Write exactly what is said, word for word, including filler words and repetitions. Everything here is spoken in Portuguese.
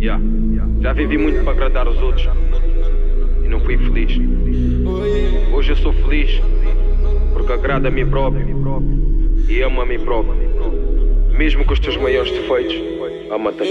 Yeah. Já vivi muito para agradar os outros e não fui feliz. Hoje eu sou feliz porque agrado a mim próprio e amo a mim próprio. Mesmo com os teus maiores defeitos, ama-te a